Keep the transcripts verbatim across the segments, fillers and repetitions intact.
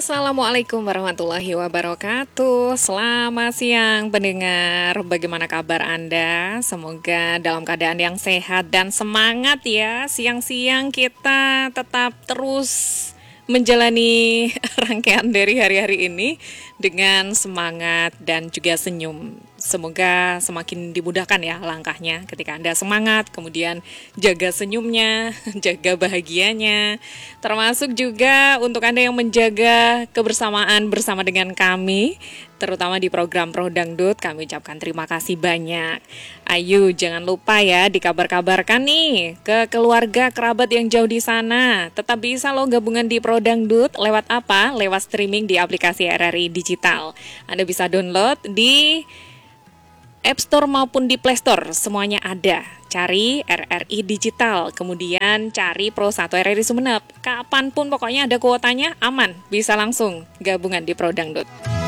Assalamualaikum warahmatullahi wabarakatuh. Selamat siang pendengar. Bagaimana kabar Anda? Semoga dalam keadaan yang sehat dan semangat ya. Siang-siang kita tetap terus menjalani rangkaian dari hari-hari ini dengan semangat dan juga senyum. Semoga semakin dimudahkan ya langkahnya ketika Anda semangat, kemudian jaga senyumnya, jaga bahagianya. Termasuk juga untuk Anda yang menjaga kebersamaan bersama dengan kami, terutama di program Pro Dangdut, kami ucapkan terima kasih banyak. Ayo jangan lupa ya dikabar-kabarkan nih ke keluarga kerabat yang jauh di sana. Tetap bisa loh gabungan di Pro Dangdut lewat apa? Lewat streaming di aplikasi R R I Digital. Anda bisa download di App Store maupun di Play Store, semuanya ada. Cari R R I Digital, kemudian cari Pro satu R R I Sumeneb. Kapanpun pokoknya ada kuotanya, aman. Bisa langsung gabungan di Pro Dangdut.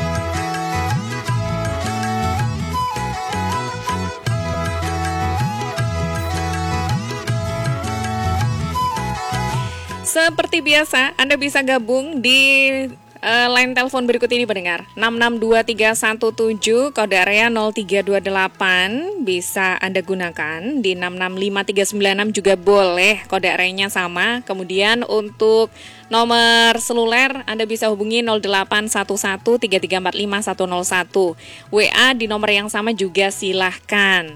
Seperti biasa, Anda bisa gabung di Uh, line telepon berikut ini pendengar enam enam dua tiga satu tujuh kode area nol tiga dua delapan bisa Anda gunakan. Di enam enam lima tiga sembilan enam juga boleh, kode areanya sama. Kemudian untuk nomor seluler Anda bisa hubungi nol delapan satu satu tiga tiga empat lima satu nol satu. W A di nomor yang sama juga silahkan.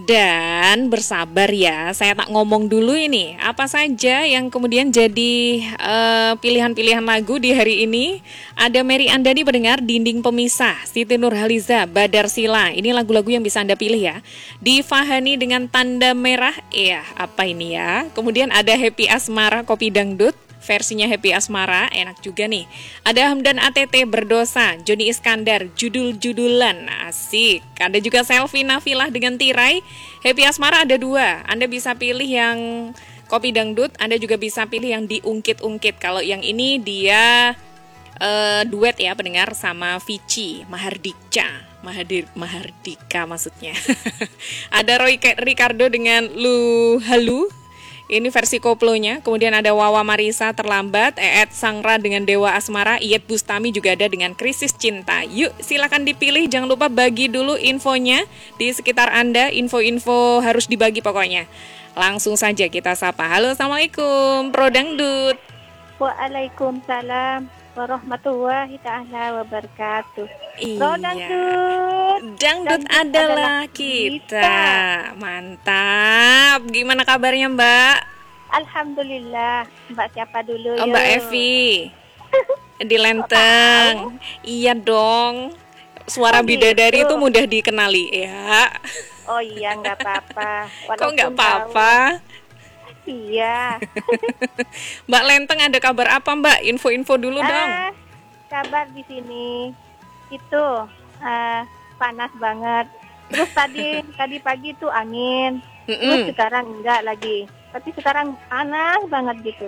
Dan bersabar ya, saya tak ngomong dulu ini apa saja yang kemudian jadi uh, pilihan-pilihan lagu di hari ini. Ada Mary Andani pendengar, Dinding Pemisah, Siti Nurhaliza, Badar Sila. Ini lagu-lagu yang bisa Anda pilih ya. Difahani dengan Tanda Merah, iya apa ini ya. Kemudian ada Happy Asmara, Kopi Dangdut, versinya Happy Asmara, enak juga nih. Ada Hamdan A T T, Berdosa, Joni Iskandar, Judul-Judulan, asik. Ada juga Selfie Nafilah dengan Tirai. Happy Asmara ada dua, Anda bisa pilih yang Kopi Dangdut, Anda juga bisa pilih yang diungkit-ungkit. Kalau yang ini dia uh, duet ya pendengar sama Vici, Mahardika. Mahadir, Mahardika maksudnya. Ada Roy Ricardo dengan Lu Halu. Ini versi koplonya. Kemudian ada Wawa Marisa, Terlambat, Eet Sangra dengan Dewa Asmara, Iyet Bustami juga ada dengan Krisis Cinta. Yuk silakan dipilih, jangan lupa bagi dulu infonya di sekitar Anda. Info-info harus dibagi pokoknya. Langsung saja kita sapa. Halo, Assalamualaikum Pro Dangdut. Waalaikumsalam warahmatullahi ta'ala wabarakatuh. Iya. Pro Dangdut, Dangdut adalah kita. kita. Mantap. Gimana kabarnya Mbak? Alhamdulillah. Mbak siapa dulu? Oh, Mbak Evi. Di Lenteng. Iya dong. Suara Oh, bidadari gitu. itu mudah dikenali ya. Oh iya, nggak apa-apa. Kok nggak apa-apa? Iya. Mbak Lenteng ada kabar apa Mbak? Info-info dulu ah, dong. Kabar di sini itu ah, panas banget. Terus tadi tadi pagi tuh angin. Mm-mm. Terus sekarang enggak lagi. Tapi sekarang panas banget gitu.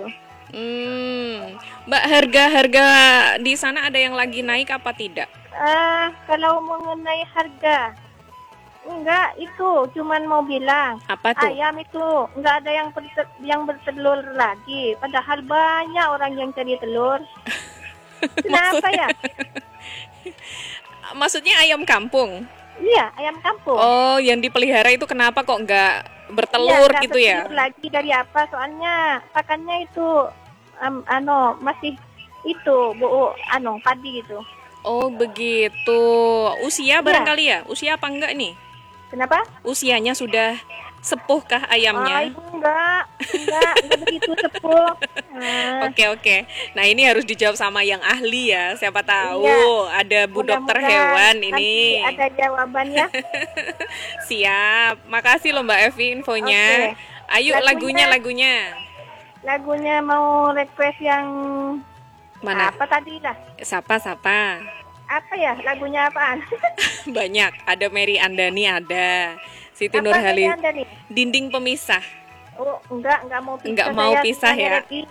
Hmm. Mbak, harga-harga di sana ada yang lagi naik apa tidak? Ah, kalau mengenai harga, enggak, itu cuman mau bilang Apa tuh? ayam itu enggak ada yang bertel- yang bertelur lagi. Padahal banyak orang yang cari telur. Kenapa ya? Maksudnya ayam kampung? Iya, ayam kampung. Oh, yang dipelihara itu kenapa kok nggak Iya, bertelur nggak gitu ya? bertelur lagi dari apa? Soalnya pakannya itu um, ano masih itu bu ano padi gitu. Oh begitu. Usia barangkali ya? Usia apa enggak nih? Kenapa? Usianya sudah sepuhkah Ah, ayamnya? itu enggak, enggak, enggak begitu sepuh. Ah. Oke oke. Nah ini harus dijawab sama yang ahli ya. Siapa tahu Iya. ada Bu Dokter Mudah-mudahan Hewan nanti ini. ada jawabannya. Siap. Makasih loh Mbak Evi infonya. Oke. Ayo lagunya Lagunya- lagunya. Lagunya mau request yang Mana? apa tadi lah? Sapa sapa. Apa ya? Lagunya apaan? Banyak. Ada Mary Andani ada. Siti Apa Nurhaliza. tadi Anda nih? Dinding Pemisah. Oh, enggak, enggak mau pisah. Enggak mau saya pisah sukanya ya? reggae.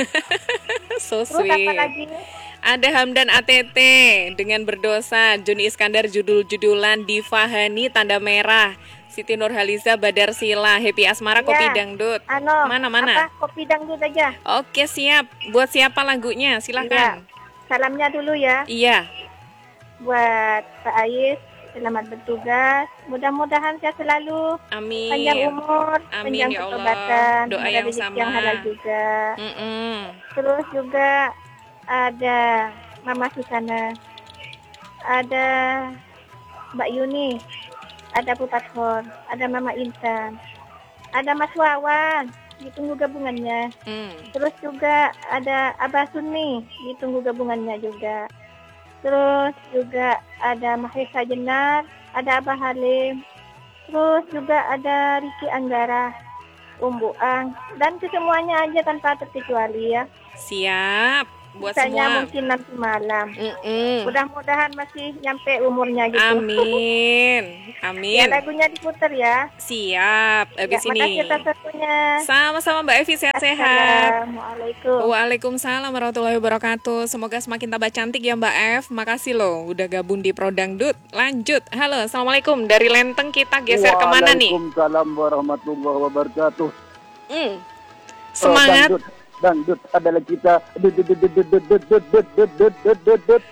So Terus apa sweet. lagi? Ada Hamdan A T T dengan Berdosa, Joni Iskandar judul-judulan, Difahani Tanda Merah, Siti Nurhaliza Badar Sila, Happy Asmara Ya, Kopi Dangdut. Ano, Mana mana? Apa? Kopi dangdut aja. Oke siap. Buat siapa lagunya? Silahkan. Iya. salamnya dulu ya Iya. buat Pak Ais. Selamat bertugas. Mudah-mudahan sehat selalu. Amin. Panjang umur, Amin, panjang ya Allah. pertobatan, Doa ada yang rezeki sama. yang halal juga. Mm-mm. Terus juga ada Mama Susana, ada Mbak Yuni, ada Bu Pathor, ada Mama Intan, ada Mas Wawan, ditunggu gabungannya. Mm. Terus juga ada Abah Sunni, ditunggu gabungannya juga. Terus juga ada Mahesa Jenar, ada Abah Halim. Terus juga ada Riki Anggara, Um Buang, dan kesemuanya aja tanpa terkecuali ya. Siap. Buat Misalnya semua. mungkin nanti malam. Mm-mm. Mudah-mudahan masih nyampe umurnya gitu. Amin. Ya Amin. lagunya diputer ya. Siap. Ya, Habis ini. makasih atas waktunya. Sama-sama Mbak Evi, sehat-sehat. Assalamualaikum. Waalaikumsalam warahmatullahi wabarakatuh. Semoga semakin tambah cantik ya Mbak F. Makasih loh udah gabung di Prodangdut. Lanjut. Halo, Assalamualaikum. Dari Lenteng kita geser kemana nih? Waalaikumsalam warahmatullahi wabarakatuh. Hmm. Semangat. Oh, dangdut, dangdut adalah kita. Dut, dut, dut, dut, dut, dut, dut, dut, dut, dut, dut, dut, dut.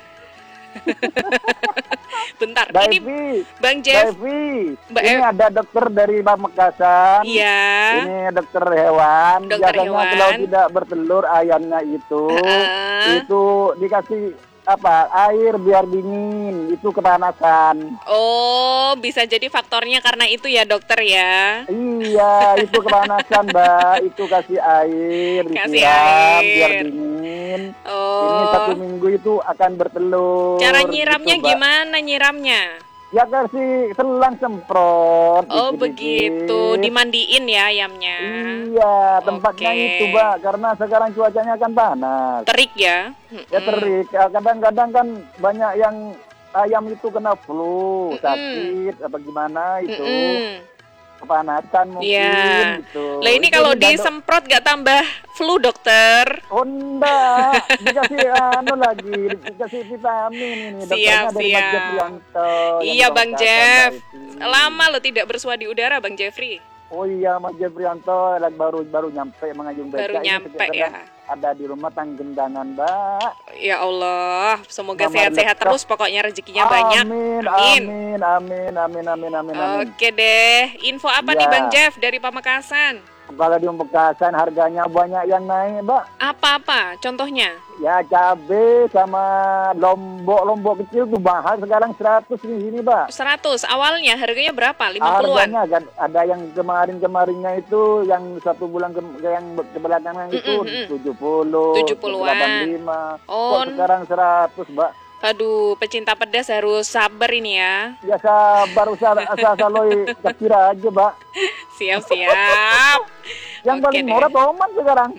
Bentar, Mbak ini Evi, Bang Mbak Jeff. Evi, Mbak ini Ev. ada dokter dari Pamekasan. Iya. Ini dokter hewan. Dokter Biasanya hewan. kalau tidak bertelur ayamnya itu, Uh-uh. itu dikasih apa air biar dingin, itu kepanasan. Oh, bisa jadi faktornya karena itu ya dokter ya. Iya, itu kepanasan, Mbak. Itu kasih air, Kasih disiram air. biar dingin. Ini satu Oh. minggu itu akan bertelur. Cara nyiramnya gitu, Mbak. gimana nyiramnya? Ya kasih selang semprot. Oh, dikit-dikit. begitu. Dimandiin ya ayamnya. Iya, tempatnya Oke. itu, Mbak. Karena sekarang cuacanya kan panas. Terik ya? Ya Mm-mm. terik. Ya, kadang-kadang kan banyak yang ayam itu kena flu, Mm-mm. sakit, apa gimana itu. Mm-mm. Kepanasan mungkin Iya. gitu. Lah ini Itu kalau didaduk- disemprot gak tambah flu dokter? Oh enggak, dikasih anu lagi, dikasih vitamin ini. Siap, Dokternya dari Mas siap. Jeffrianto. yang Iya di Bang Pamekasan, Jeff. Mbak Evi. Lama lo tidak bersua di udara Bang Jeffrey. Oh iya, Mas Jeffrianto lagi baru baru nyampe mengajung beca. Baru Ini nyampe sedang ya. Ada di rumah tanggendangan, Mbak. Ya Allah, semoga Mama sehat-sehat lekap. terus, pokoknya rezekinya banyak. Amin, Amin. amin, amin, amin, amin, amin, amin. Oke deh, info apa nih Ya. Bang Jeff dari Pamekasan? Kalau di Pamekasan harganya banyak yang naik, Mbak. Apa-apa contohnya? Ya cabe sama lombok-lombok kecil tuh mahal sekarang seratus di sini, Mbak. seratus, awalnya harganya berapa? lima puluhan? Harganya kan ada yang kemarin-kemarinnya itu yang satu bulan ke, yang kebelakangan itu Mm, mm, mm. tujuh puluh, tujuh puluhan. delapan puluh lima. Oh. Kok sekarang seratus, Mbak? Aduh, pecinta pedas harus sabar ini ya. Ya sabar usah asal saloi kira aja, Mbak. Siap-siap. Yang Oke paling deh. murah tomat sekarang.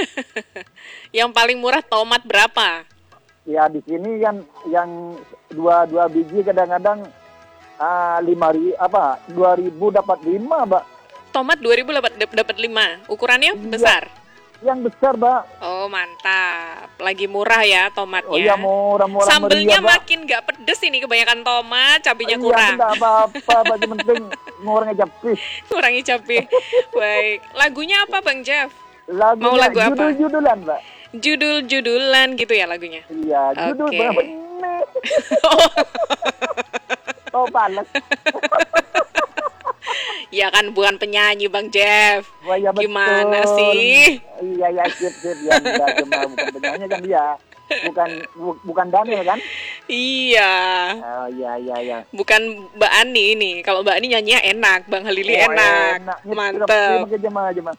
Yang paling murah tomat berapa? Ya di sini kan yang dua dua biji kadang-kadang ah, lima ribu apa dua ribu dapat lima, Mbak. Tomat dua ribu dapat dapat lima. Ukurannya Iya. besar. Yang besar, Mbak. Oh, mantap. Lagi murah ya tomatnya. Oh iya murah-murah Sambelnya meriah, Mbak. makin gak pedes ini, kebanyakan tomat, cabenya Iya, kurang. tidak apa-apa, bagi penting ngurangnya capis. Kurangi cabai. Baik. Lagunya apa Bang Jeff? Lagunya Mau lagu apa? judul-judulan, Mbak. Judul-judulan gitu ya lagunya. Iya, judul Oke. berapa ini? Oh, panas. Ya kan bukan penyanyi Bang Jeff. Wah, ya betul. Gimana sih? Iya, ya, sip, sip. Ya, enggak, cuma bukan penyanyi kan dia. Bukan bu- bukan Daniel kan? Iya. Oh, iya, iya, iya. Bukan Mbak Ani ini. Kalau Mbak Ani nyanyinya enak, Bang Halili Oh, enak. Nyet- Mantep. pakai jemaah, jemaah.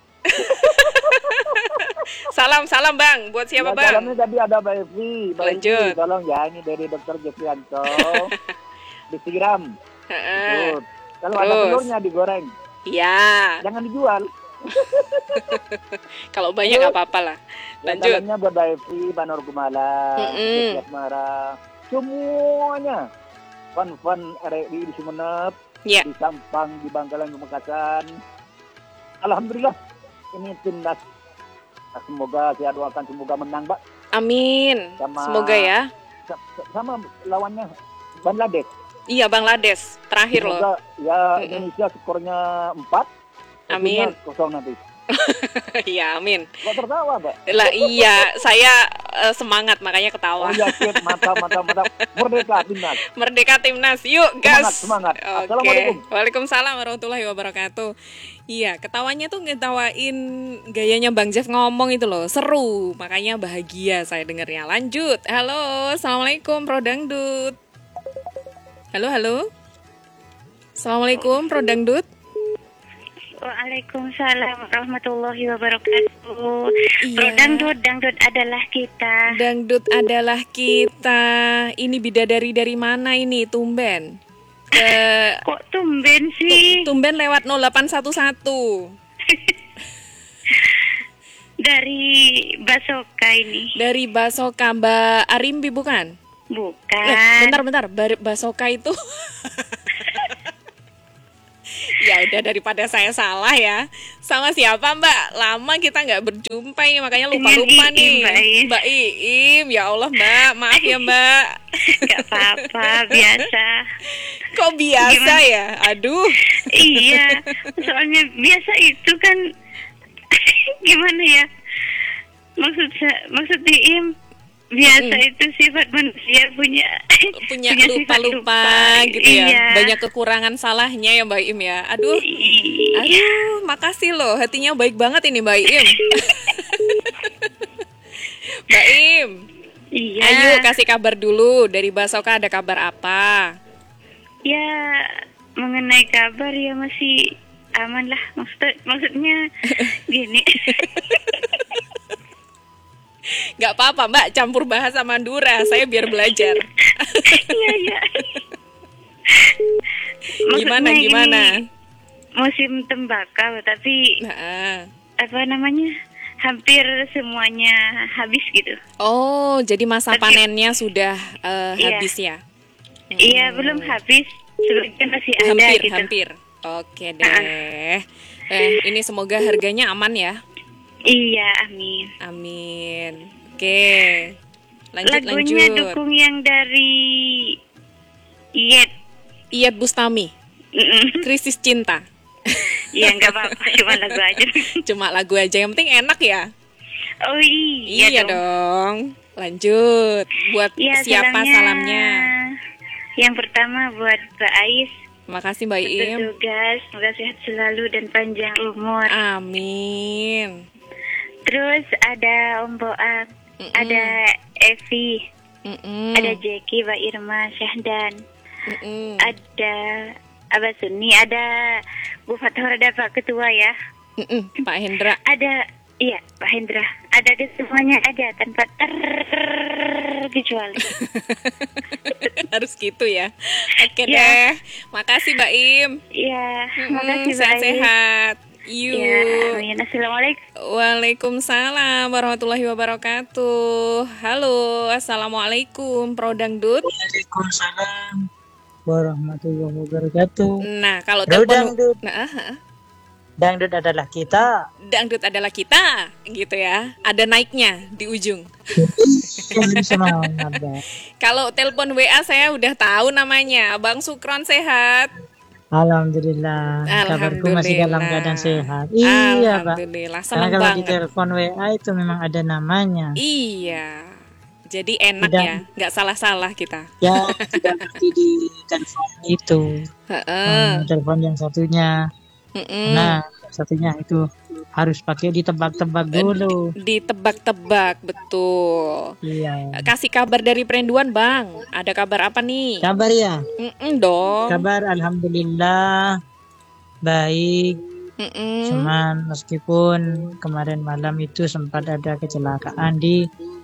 Salam, salam Bang. Buat siapa Ya, Bang? salamnya tadi ada Mbak Evi. Mbak Lanjut. Evi, tolong ya, ini dari dokter Jeffrianto. Disiram. Heeh. Tuh. Kalau ada Terus? telurnya digoreng, Iya. jangan dijual. Kalau banyak nggak apa-apa lah. Ya, Lanjut. salamnya buat Mbak Evi, Mbak Nur Kumala, Mm-mm. Mbak Mara, semuanya. Fun-fun R I di Sumenep, Ya. di Sampang, di Bangkalan, di Makassar. Alhamdulillah, ini timnas. Nah, semoga saya doakan semoga menang, Mbak. Amin. Sama- Semoga ya. Sa- Sama lawannya Bangladesh. Iya Bangladesh. Terakhir loh. Semoga ya Mm-mm. Indonesia skornya empat. Amin. Kosong nanti. Iya, amin. Kok tertawa, Mbak? Lah iya, saya eh, semangat makanya ketawa. Oh iya, siap, mantap, mantap, mantap. Merdeka Timnas. Merdeka Timnas, yuk gas. Semangat, semangat. Oke. Assalamualaikum. Waalaikumsalam warahmatullahi wabarakatuh. Iya, ketawanya tuh ngetawain gayanya Bang Jeff ngomong itu loh, seru. Makanya bahagia saya dengernya. Lanjut. Halo, assalamualaikum Pro Dangdut. Halo, halo. Assalamualaikum Pro Dangdut. Waalaikumsalam warahmatullahi wabarakatuh. Iya. Pro dangdut, dangdut adalah kita. Dangdut adalah kita. Ini bidadari dari mana ini? Tumben. Ke Kok tumben sih? Tumben lewat nol delapan satu satu. Dari Basoka ini. Dari Basoka, Mbak Arimbi bukan? Bukan. Eh, bentar bentar, Bar- Basoka itu. Ya udah, daripada saya salah ya. Sama siapa Mbak? Lama kita nggak berjumpa ini, makanya lupa-lupa Dengan Iim, nih. Mbak Iim. Mbak Iim, ya Allah Mbak, maaf ya Mbak. Gak apa-apa, biasa. Kok biasa Gimana? ya? Aduh. Iya, soalnya biasa itu kan gimana ya? Maksud sa- maksud Iim, biasa Mm-mm. itu sifat manusia punya punya sifat lupa-lupa gitu ya. Iya. Banyak kekurangan salahnya ya Mbak Im ya. Aduh. Iya. Aduh, makasih loh. Hatinya baik banget ini Mbak Im. Mbak Im, Iya. ayo kasih kabar dulu. Dari Basoka ada kabar apa? Ya, mengenai kabar ya masih aman lah. Maksud maksudnya gini. Gak apa-apa Mbak, campur bahasa Mandura. Saya biar belajar. Iya, iya. Gimana, Maksudnya gimana? ini musim tembakau, tapi Nah, apa namanya? Hampir semuanya habis gitu. oh, jadi masa Tapi- panennya sudah eh, Iya. habis ya? Iya, belum habis. Sebagian masih ada Hampir, gitu. hampir. Oke deh. Eh, ini semoga harganya aman ya. Iya, amin. Amin. Oke. Lanjut, Lagunya lanjut. dukung yang dari Yet. Iyeth Bustami, Mm-mm. Krisis Cinta. Iya, nggak apa-apa, cuma lagu aja. Cuma lagu aja, yang penting enak ya. Oh iya, Iya dong. Lanjut. Buat Iya, siapa salamnya. salamnya? Yang pertama buat Mbak Ais, Makasih Mbak Im. bertugas, semoga sehat selalu dan panjang umur. Amin. Terus ada Om Boak, Mm-mm. ada Evi, Mm-mm. ada Jeki, Mbak Irma, Syahdan, Mm-mm. ada Abah Suni, ada Bu Fathur, ada Pak Ketua ya, Mm-mm. Pak Hendra. ada iya Pak Hendra, ada di semuanya ada tanpa terkecuali. Harus gitu ya. Oke Ya. deh. Makasih Mbak Im. Iya, Mm-mm. makasih Mbak Ais. Sehat-sehat. Yuk. Ya, amin. Assalamualaikum. Waalaikumsalam warahmatullahi wabarakatuh. Halo, assalamualaikum Pro Dangdut. Waalaikumsalam warahmatullahi wabarakatuh. Nah, kalau Bro telepon Dangdut. nah, ah, Dangdut adalah kita. Dangdut adalah kita, gitu ya. Ada naiknya di ujung. Semangat, Bang. Kalau telepon W A saya udah tahu namanya, Bang Sukron sehat. Alhamdulillah. Kabarku masih dalam Alhamdulillah. keadaan sehat. Iya, Pak. Alhamdulillah, Karena senang kalau di banget. telepon W A itu memang ada namanya. Iya. Jadi enak Tidak. ya, nggak salah-salah kita. Ya, tidak seperti di telepon itu. Heeh. Hmm, telepon yang satunya. Mm-mm. Nah, satunya itu harus pakai ditebak-tebak dulu. Ditebak-tebak, betul. Iya. Kasih kabar dari Perenduan, Bang. Ada kabar apa nih? Kabar ya? Mm-mm dong. Kabar alhamdulillah baik. Mm-mm. Cuman meskipun kemarin malam itu sempat ada kecelakaan di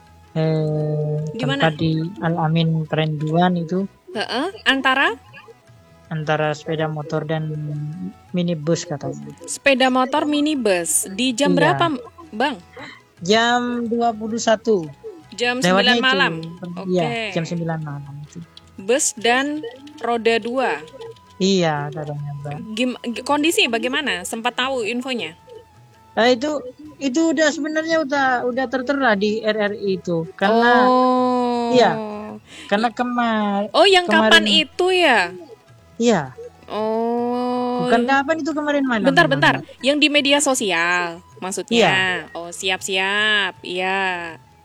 eh, Di tempat mana? di Al Amin Perenduan itu Heeh. Antara antara sepeda motor dan minibus katanya. sepeda motor minibus di jam Iya. berapa, Bang? Jam dua puluh satu Jam lewatnya sembilan itu. malam. Iya, Oke. jam sembilan malam itu. Bus dan roda dua. Iya, katanya, Mbak. Gim- g- kondisi bagaimana? Sempat tahu infonya? Nah, itu itu udah sebenarnya udah udah tertera di R R I itu. Karena oh. iya. karena kemarin Oh, yang kapan kemarin- itu ya? iya, Oh. bukan kapan itu kemarin malam. Bentar, memang, bentar. Mbak. Yang di media sosial maksudnya. Iya. Oh, siap-siap. Iya.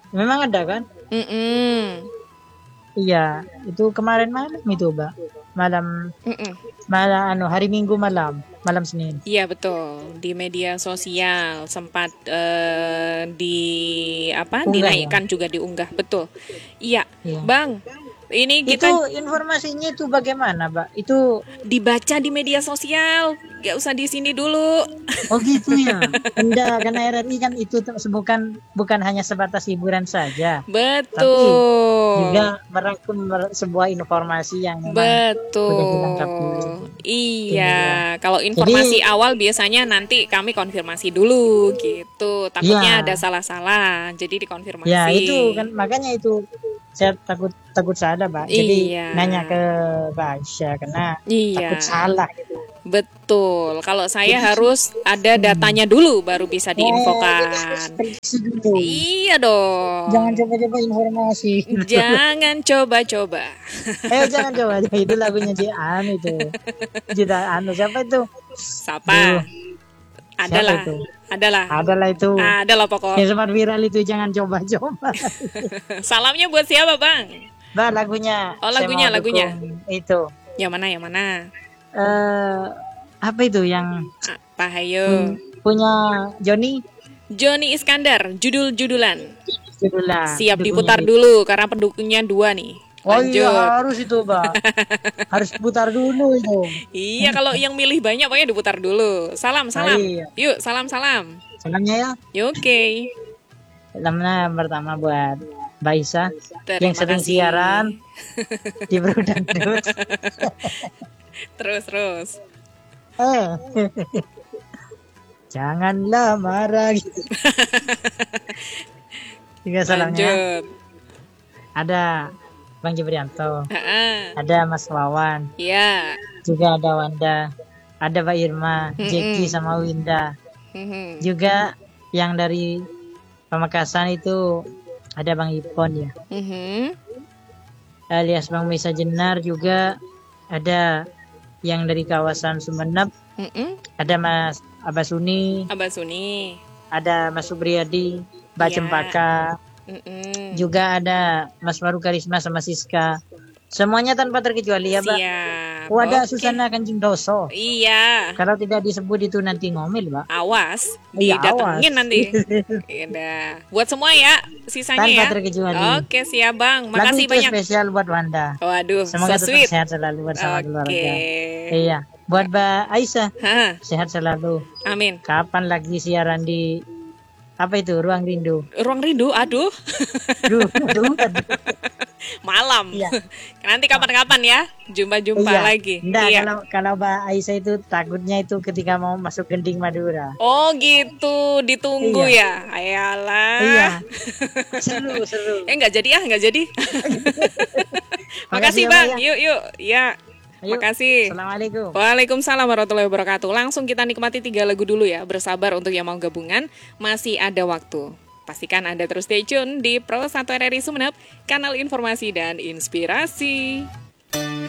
Memang ada kan? Mm-mm. Iya, itu kemarin malam itu, Mbak. Malam Mm-mm. malam anu hari Minggu malam, malam Senin. Iya betul, di media sosial sempat eh, di apa Unggah, dinaikkan juga diunggah, betul. Iya, Iya. Bang. Ini Itu kita informasinya itu bagaimana, Mbak? Itu dibaca di media sosial, gak usah di sini dulu. oh gitu ya. Enggak, karena R R I kan itu tuh bukan bukan hanya sebatas hiburan saja, Betul. juga merangkum mer- sebuah informasi yang memang udah dilengkapi. Betul. Gitu Iya, kalau informasi Jadi- awal biasanya nanti kami konfirmasi dulu gitu. Takutnya Iya. ada salah-salah, jadi dikonfirmasi. Ya itu kan makanya itu saya takut takut salah, Pak. Jadi Iya. nanya ke Mbak Aisyah karena Iya. takut salah gitu. Betul. Kalau saya harus ada datanya dulu baru bisa diinfokan. Periksi dulu. Iya dong. Jangan coba-coba informasi. Jangan coba-coba. Eh jangan coba itu lagunya Jian itu. Jita anu siapa itu? Siapa? Duh, Adalah. siapa itu? Adalah. Adalah itu. Adalah pokok. Yang sempat viral itu jangan coba-coba. Salamnya buat siapa, Bang? Mbak lagunya. Oh, saya lagunya, mau lagunya. dukung Itu. Yang mana, yang mana? Eh apa itu yang Pak Hayo. pun- punya Joni? Joni Iskandar, judul-judulan. Judulnya. Siap dukungnya diputar itu. dulu karena pendukungnya dua nih. Oh Lanjut. iya harus itu, Mbak. Harus putar dulu itu. Iya, kalau yang milih banyak pokoknya diputar dulu. Salam, salam. Iya. Yuk, salam-salam. Salamnya ya. Yuk, Oke. Salamnya pertama buat Mbak Isa Terima yang sering kasih. siaran di Brodangdut. Terus, terus. Eh. Janganlah marah gitu. Juga salamnya. Lanjut. Ada Bang Jibrianto, Ha-ha. ada Mas Wawan, Iya. juga ada Wanda, ada Mbak Irma, Mm-mm. Jeki sama Winda. Mhm. Juga yang dari Pamekasan itu ada Bang Ipon ya, Mhm. alias Bang Misa Jenar, juga ada yang dari kawasan Sumeneb, Mhm. ada Mas Abasuni, Abah Suni. ada Mas Subriyadi, Mbak Ya. Cempaka, Mhm. juga ada Mas Maru Karisma sama Siska. Semuanya tanpa terkecuali ya, Mbak. Siap. Oh, ada Oke. Susana Kanjeng Doso. Iya. Kalau tidak disebut itu nanti ngomel, Mbak. Awas, Iya, didatengin awas. nanti. Iya. Buat semua ya sisanya Tanpa ya. terkecuali. Oke, siap Bang. Lagu Makasih itu banyak. spesial buat Wanda. Waduh, Semoga so tetap sweet. sehat selalu bersama Oke. keluarga. Iya. Buat Mbak Aisyah, Hah, sehat selalu. amin. Kapan lagi siaran di apa itu? Ruang Rindu. Ruang rindu, aduh. Duh, aduh, aduh. Malam. Iya. Nanti kapan-kapan ya, jumpa-jumpa Iya. lagi. Nggak, Iya. kalau kalau Mbak Aisyah itu takutnya itu ketika mau masuk Gending Madura. Oh gitu, ditunggu Iya. ya. Ayalah. Iya. Seru, seru. Eh nggak jadi ah, nggak jadi. Makasih Makasih ya, Bang. Mbak, ya. Yuk yuk. Ya. Ayo. Makasih. Assalamualaikum. Waalaikumsalam warahmatullahi wabarakatuh. Langsung kita nikmati tiga lagu dulu ya. Bersabar untuk yang mau gabungan. Masih ada waktu. Pastikan Anda terus stay tune di Pro satu R R I Sumeneb, kanal informasi dan inspirasi.